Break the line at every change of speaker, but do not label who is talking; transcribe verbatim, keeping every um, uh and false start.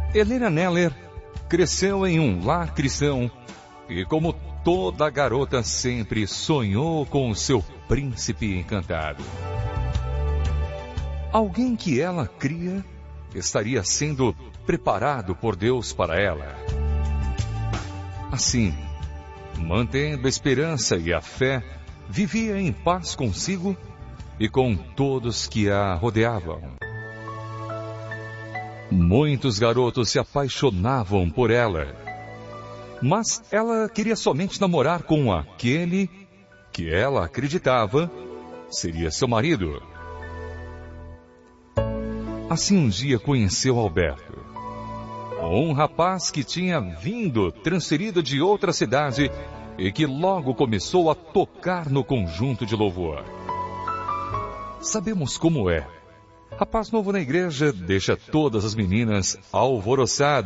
Helena Neller cresceu em um lar cristão e, como toda garota, sempre sonhou com o seu príncipe encantado. Alguém que ela cria estaria sendo preparado por Deus para ela. Assim, mantendo a esperança e a fé, vivia em paz consigo e com todos que a rodeavam. Muitos garotos se apaixonavam por ela, mas ela queria somente namorar com aquele que ela acreditava seria seu marido. Assim um dia conheceu Alberto, um rapaz que tinha vindo transferido de outra cidade e que logo começou a tocar no conjunto de louvor. Sabemos como é. Rapaz novo na igreja deixa todas as meninas alvoroçadas.